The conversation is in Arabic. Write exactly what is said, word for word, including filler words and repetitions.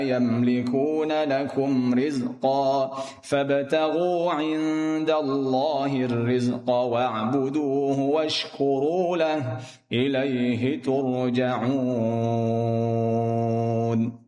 يملكون لكم رزقا فابتغوا عند الله الرزق واعبدوه واشكروا له إليه ترجعون.